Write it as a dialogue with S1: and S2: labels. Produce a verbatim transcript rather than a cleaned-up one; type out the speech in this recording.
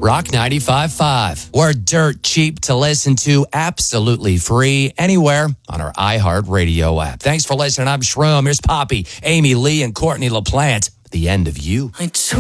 S1: Rock ninety-five point five. We're dirt cheap to listen to, absolutely free, anywhere on our iHeartRadio app. Thanks for listening. I'm Shroom. Here's Poppy, Amy Lee, and Courtney LaPlante. The end of you.
S2: I